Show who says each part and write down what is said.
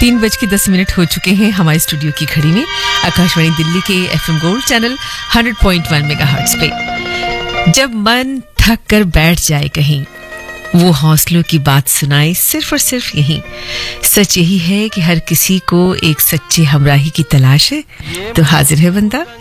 Speaker 1: 3:10 हो चुके हैं हमारे स्टूडियो की घड़ी में आकाशवाणी दिल्ली के FM गोल्ड चैनल 100.1 मेगाहर्ट्ज पे। जब मन थक कर बैठ जाए कहीं, वो हौसलों की बात सुनाए सिर्फ और सिर्फ यही। सच यही है कि हर किसी को एक सच्चे हमराही की तलाश है, तो हाजिर है बंदा